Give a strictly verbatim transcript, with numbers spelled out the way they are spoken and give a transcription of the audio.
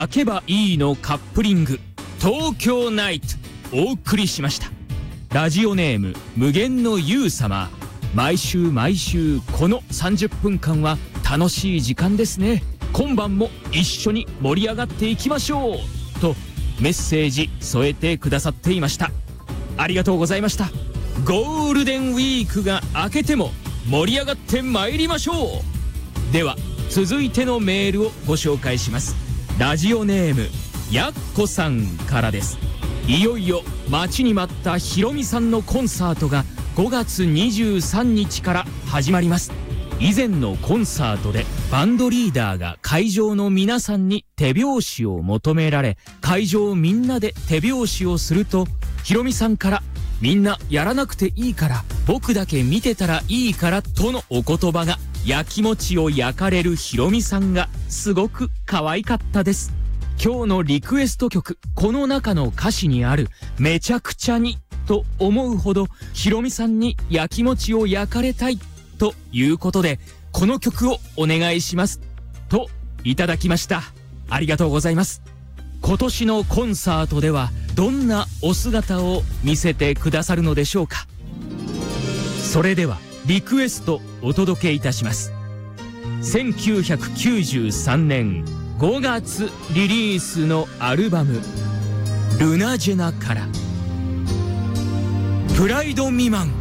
開けばいいのカップリング東京ナイトお送りしました。ラジオネーム無限のゆう様、毎週毎週このさんじゅっぷんかんは楽しい時間ですね。今晩も一緒に盛り上がっていきましょうとメッセージ添えてくださっていました。ありがとうございました。ゴールデンウィークが明けても盛り上がってまいりましょう。では続いてのメールをご紹介します。ラジオネームやっこさんからです。いよいよ待ちに待ったひろみさんのコンサートがごがつにじゅうさんにちから始まります。以前のコンサートでバンドリーダーが会場の皆さんに手拍子を求められ、会場みんなで手拍子をすると、ひろみさんからみんなやらなくていいから僕だけ見てたらいいからとのお言葉が、やきもちを焼かれるひろみさんがすごく可愛かったです。今日のリクエスト曲、この中の歌詞にあるめちゃくちゃにと思うほどひろみさんにやきもちを焼かれたいということで、この曲をお願いしますといただきました。ありがとうございます。今年のコンサートではどんなお姿を見せてくださるのでしょうか。それではリクエストお届けいたします。せんきゅうひゃくきゅうじゅうさんねんごがつリリースのアルバムルナジェナからプライド未満。